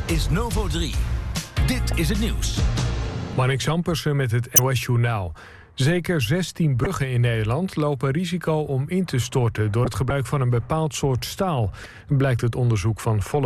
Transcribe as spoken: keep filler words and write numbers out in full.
is Novo drie. Dit is het nieuws. Marnix Zampersen met het N O S Journaal. Zeker zestien bruggen in Nederland lopen risico om in te storten door het gebruik van een bepaald soort staal, blijkt uit onderzoek van Volle